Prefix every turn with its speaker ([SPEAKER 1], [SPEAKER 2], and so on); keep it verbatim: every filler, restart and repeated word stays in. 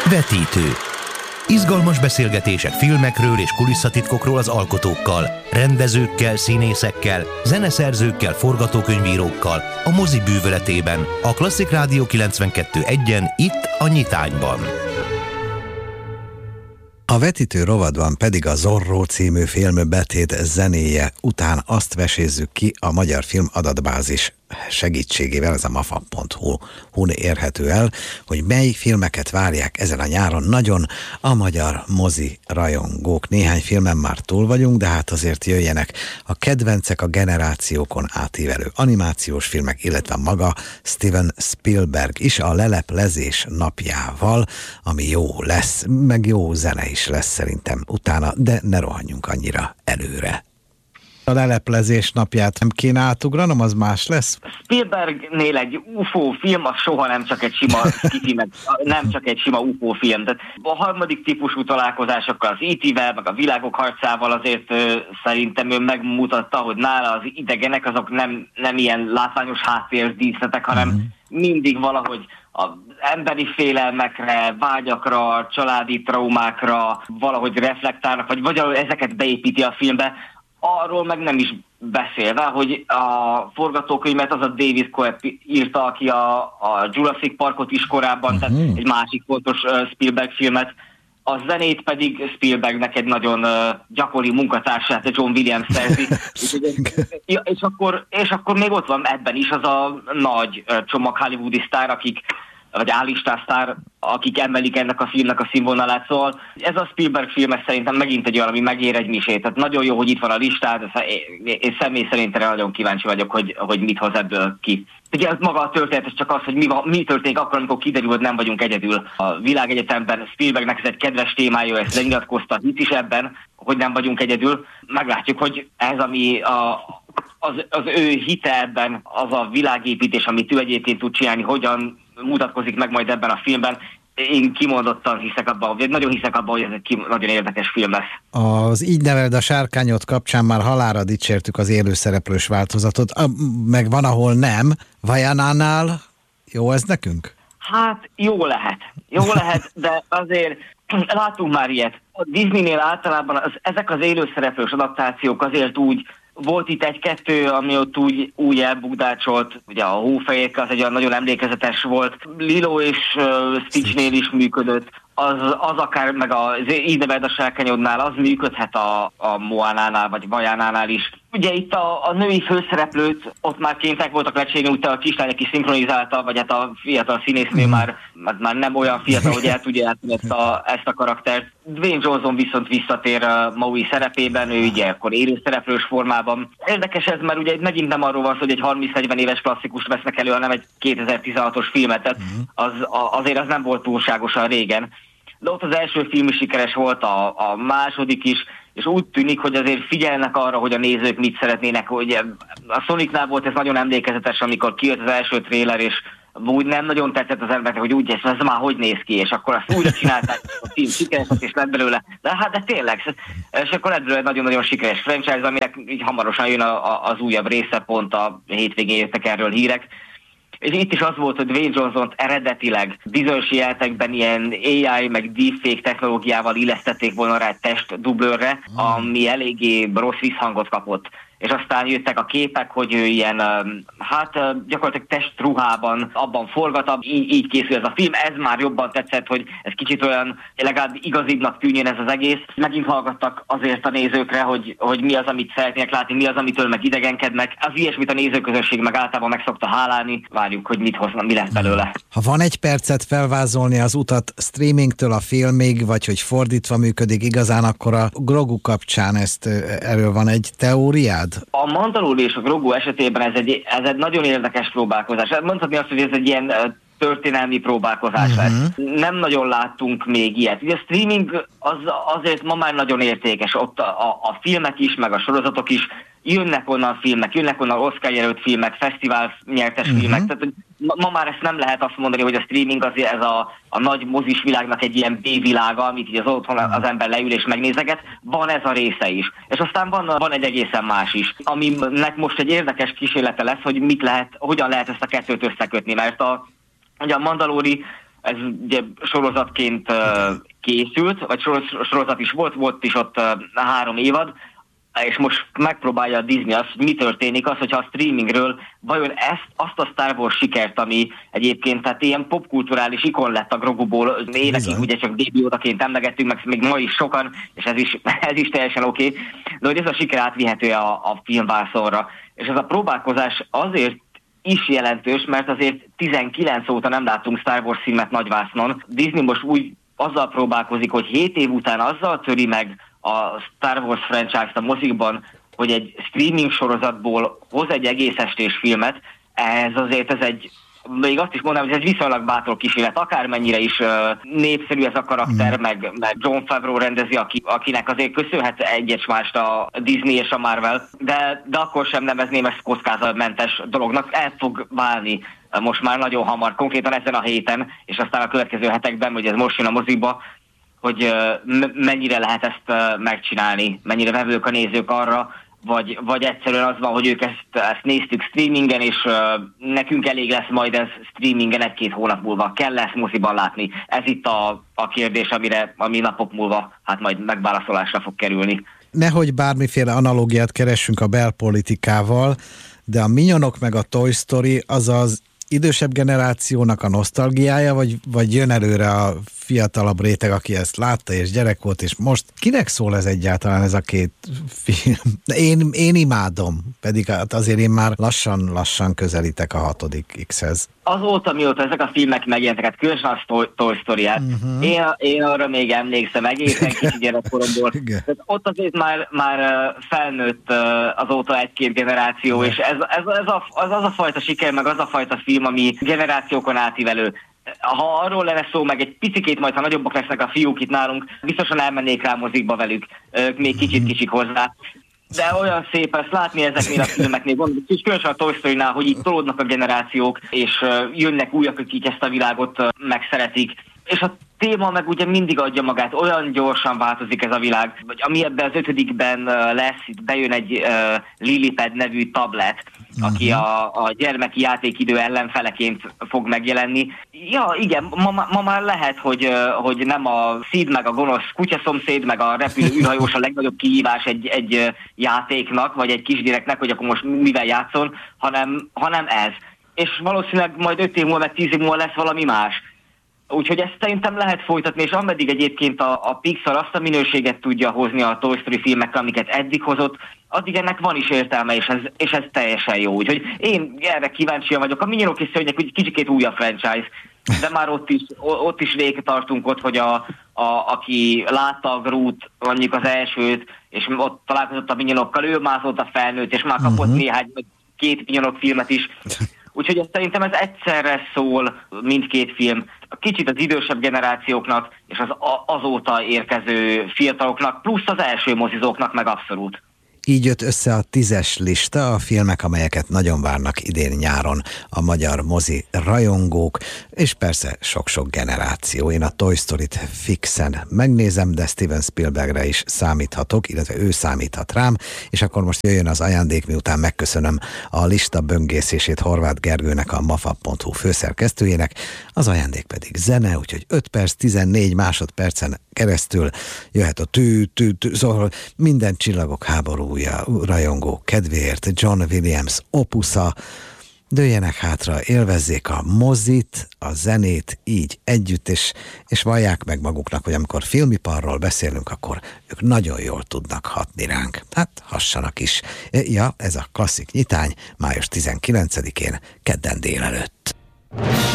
[SPEAKER 1] Vetítő. Izgalmas beszélgetések filmekről és kulisszatitkokról az alkotókkal, rendezőkkel, színészekkel, zeneszerzőkkel, forgatókönyvírókkal, a mozi bűvöletében, a Klasszik Rádió kilencvenkettő egyen, itt a Nyitányban.
[SPEAKER 2] A vetítő rovatban pedig a Zorro című film betét zenéje után azt vesézzük ki a Magyar Film Adatbázis segítségével, ez a mafa pont hu-n érhető el, hogy mely filmeket várják ezen a nyáron nagyon a magyar mozi rajongók. Néhány filmen már túl vagyunk, de hát azért jöjjenek a kedvencek, a generációkon átívelő animációs filmek, illetve maga Steven Spielberg is a leleplezés napjával, ami jó lesz, meg jó zene is lesz szerintem utána, de ne rohanjunk annyira előre. A leleplezés napját nem kéne átugranom, az más lesz?
[SPEAKER 3] Spielbergnél egy u f o film, az soha nem csak egy sima film, nem csak egy sima u f o film. Tehát a harmadik típusú találkozásokkal, az é té-vel, meg a Világok harcával azért ö, szerintem ő megmutatta, hogy nála az idegenek azok nem, nem ilyen látványos háttérdíszletek, hanem mm. mindig valahogy az emberi félelmekre, vágyakra, családi traumákra valahogy reflektálnak, vagy vagy ezeket beépíti a filmbe. Arról meg nem is beszélve, hogy a forgatókönyvet az a David Coeb írta, aki a, a Jurassic Parkot is korábban, uh-huh. tehát egy másik fontos uh, Spielberg filmet. A zenét pedig Spielbergnek egy nagyon uh, gyakori munkatársát, John Williams szerzi. és, és, akkor, és akkor még ott van ebben is az a nagy uh, csomag hollywoodi sztár, akik vagy állistás sztár, akik emelik ennek a filmnek a színvonalát. Szóval ez a Spielberg film szerintem megint egy olyan, ami megér egy misét. Tehát nagyon jó, hogy itt van a listán, és személy szerint nagyon kíváncsi vagyok, hogy, hogy mit hoz ebből ki. Ugye az maga a történet, ez csak az, hogy mi, mi történik akkor, amikor kiderül, hogy nem vagyunk egyedül. A világegyetemben Spielbergnek ez egy kedves témája, ezt lenyilatkozta, hisz is ebben, hogy nem vagyunk egyedül. Meglátjuk, hogy ez, ami a, az, az ő hite ebben, az a világépítés, amit ő egyébként tud csinálni, hogyan mutatkozik meg majd ebben a filmben. Én kimondottan hiszek abban, vagy nagyon hiszek abban, hogy ez egy nagyon érdekes film lesz.
[SPEAKER 2] Az Így neveld a sárkányot kapcsán már halálra dicsértük az élőszereplős változatot, meg van, ahol nem. Vajánánál jó ez nekünk?
[SPEAKER 3] Hát jó lehet. Jó lehet, de azért látunk már ilyet. A Disneynél általában az, ezek az élőszereplős adaptációk azért úgy, volt itt egy-kettő, ami ott úgy, úgy elbukdácsolt, ugye a Hófehérke az egy olyan nagyon emlékezetes volt, Lilo és uh, Stitchnél is működött, az, az akár meg az Így neveld a sárkányodnál az működhet a, a Moánánál vagy Vajánánál is. Ugye itt a, a női főszereplőt ott már kénytek voltak lecserélni, úgy a kislány, aki szinkronizálta, vagy hát a fiatal színésznő már, már nem olyan fiatal, hogy el tudja játszani ezt a, ezt a karaktert. Dwayne Johnson viszont visszatér a Maui szerepében, ő ugye akkor élőszereplős formában. Érdekes ez, mert ugye megint nem arról van szó, hogy egy harminc-negyven éves klasszikust vesznek elő, hanem egy kétezer-tizenhatos filmet, tehát az, azért az nem volt túlságosan régen. De ott az első film is sikeres volt, a, a második is, és úgy tűnik, hogy azért figyelnek arra, hogy a nézők mit szeretnének. Hogy a Sonicnál volt ez nagyon emlékezetes, amikor kijött az első tréler, és úgy nem nagyon tetszett az embereknek, hogy úgy, ez már hogy néz ki, és akkor azt újra csinálták, a film sikeres, és lett belőle. De hát de tényleg, és akkor lett belőle nagyon-nagyon sikeres franchise, aminek így hamarosan jön a, a, az újabb része, pont a hétvégén jöttek erről hírek. És itt is az volt, hogy Dwayne Johnson-t eredetileg bizonyos jelentekben ilyen á i meg deepfake technológiával illesztették volna rá egy testdublőrre, ami eléggé rossz visszhangot kapott. És aztán jöttek a képek, hogy ő ilyen, hát gyakorlatilag testruhában abban forgat, így, így készül ez a film. Ez már jobban tetszett, hogy ez kicsit olyan legalább igazibbnak tűnjön ez az egész. Megint hallgattak azért a nézőkre, hogy, hogy mi az, amit szeretnének látni, mi az, amitől meg idegenkednek. Az ilyesmit a nézőközönség meg általában meg szokta hálálni. Várjuk, hogy mit hozna, mi lesz belőle.
[SPEAKER 2] Ha van egy percet felvázolni az utat streamingtől a filmig, vagy hogy fordítva működik igazán, akkor a Grogu kapcsán ezt erről van egy teóriád?
[SPEAKER 3] A Mandalóri és a Grogu esetében ez egy, ez egy nagyon érdekes próbálkozás. Mondhatni azt, hogy ez egy ilyen történelmi próbálkozás uh-huh. lesz. Nem nagyon láttunk még ilyet. Ugye a streaming az azért ma már nagyon értékes. Ott a, a, a filmek is, meg a sorozatok is, jönnek onnan filmek, jönnek onnan Oscar jelölt filmek, fesztivál nyertes uh-huh. filmek. Tehát ma, ma már ezt nem lehet azt mondani, hogy a streaming azért ez a, a nagy mozis világnak egy ilyen B-világa, amit így az otthon az ember leül és megnézeget. Van ez a része is. És aztán van, van egy egészen más is, aminek most egy érdekes kísérlete lesz, hogy mit lehet, hogyan lehet ezt a kettőt összekötni, mert a, ugye a Mandalóri ez ugye sorozatként készült, vagy sorozat is volt, volt is ott három évad, és most megpróbálja a Disney azt, hogy mi történik az, hogyha a streamingről vajon ezt, azt a Star Wars sikert, ami egyébként tehát ilyen popkulturális ikon lett a Groguból, évekig ugye csak débiótaként emlegettünk, meg még ma is sokan, és ez is, ez is teljesen oké, okay. De hogy ez a siker átvihető a, a filmvászonra. És ez a próbálkozás azért is jelentős, mert azért tizenkilenc óta nem láttunk Star Wars filmet nagyvásznon. Disney most úgy azzal próbálkozik, hogy hét év után azzal töri meg a Star Wars franchise-t a mozikban, hogy egy streaming sorozatból hoz egy egész estés filmet, ez azért ez egy, még azt is mondanám, hogy ez egy viszonylag bátor kísérlet, akármennyire is uh, népszerű ez a karakter, mm. meg, meg Jon Favreau rendezi, aki, akinek azért köszönhet egyet mást a Disney és a Marvel, de, de akkor sem nevezném ezt kockázatmentes dolognak, el fog válni most már nagyon hamar, konkrétan ezen a héten, és aztán a következő hetekben, hogy ez most jön a mozikba, hogy uh, mennyire lehet ezt uh, megcsinálni, mennyire vevők a nézők arra, vagy, vagy egyszerűen az van, hogy ők ezt, ezt néztük streamingen, és uh, nekünk elég lesz majd ez streamingen egy-két hónap múlva. Kell lesz moziban látni. Ez itt a, a kérdés, amire, ami napok múlva hát majd megválaszolásra fog kerülni.
[SPEAKER 2] Nehogy bármiféle analógiát keressünk a belpolitikával, de a Minyonok meg a Toy Story az az idősebb generációnak a nosztalgiája, vagy, vagy jön előre a fiatalabb réteg, aki ezt látta, és gyerek volt, és most kinek szól ez egyáltalán, ez a két film? Én, én imádom, pedig azért én már lassan-lassan közelítek a hatodik X-hez.
[SPEAKER 3] Azóta, mióta ezek a filmek megjelentek, hát különösen a Toy Story-át, uh-huh. én, én arra még emlékszem egészen kicsi gyerekkoromból. Ott azért már, már felnőtt azóta egy-két generáció, és ez, ez, ez a, az, az a fajta siker, meg az a fajta film, ami generációkon átívelő. Ha arról lenne szó, meg egy picikét majd, ha nagyobbak lesznek a fiúk itt nálunk, biztosan elmennék rá mozikba velük, ők még kicsit-kicsit hozzá. De olyan szép ezt látni ezeknél a filmeknél, gondolom, és különösen a Toy Story-nál, hogy itt tolódnak a generációk, és jönnek újak, akik ezt a világot megszeretik. És a téma meg ugye mindig adja magát, olyan gyorsan változik ez a világ, hogy ami ebben az ötödikben lesz, itt bejön egy uh, Lilypad nevű tablet, uh-huh. aki a, a gyermeki játékidő ellenfeleként fog megjelenni. Ja, igen, ma, ma már lehet, hogy, uh, hogy nem a Sid meg a gonosz kutyaszomszéd, meg a repülő űrhajós a legnagyobb kihívás egy, egy uh, játéknak, vagy egy kisgyereknek, hogy akkor most mivel játszon, hanem, hanem ez. És valószínűleg majd öt év múlva, meg tíz év múlva lesz valami más. Úgyhogy ezt szerintem lehet folytatni, és ameddig egyébként a, a Pixar azt a minőséget tudja hozni a Toy Story filmekkel, amiket eddig hozott, addig ennek van is értelme, és ez, és ez teljesen jó. Úgyhogy én erre kíváncsian vagyok. A Minyonok és Szörnyek úgy kicsikét újabb franchise, de már ott is, ott is végig tartunk ott, hogy a, a, aki látta a Groot, mondjuk az elsőt, és ott találkozott a Minyonokkal, ő már azóta felnőtt, és már kapott uh-huh. néhány, két Minyonok filmet is. Úgyhogy ez, szerintem ez egyszerre szól mindkét film. Kicsit az idősebb generációknak, és az azóta érkező fiataloknak, plusz az első mozizóknak meg abszolút.
[SPEAKER 2] Így jött össze a tízes lista, a filmek, amelyeket nagyon várnak idén nyáron a magyar mozi rajongók, és persze sok-sok generáció. Én a Toy Story-t fixen megnézem, de Steven Spielbergre is számíthatok, illetve ő számíthat rám, és akkor most jöjjön az ajándék, miután megköszönöm a lista böngészését Horváth Gergőnek, a mafa pont hu főszerkesztőjének, az ajándék pedig zene, úgyhogy öt perc, tizennégy másodpercen keresztül jöhet a tű, tű, tű, szóval minden csillagok háborúja rajongó kedvéért John Williams opusza. Dőljenek hátra, élvezzék a mozit, a zenét így együtt, és, és vallják meg maguknak, hogy amikor filmiparról beszélünk, akkor ők nagyon jól tudnak hatni ránk. Hát hassanak is. Ja, ez a klasszik nyitány május tizenkilencedikén kedden délelőtt.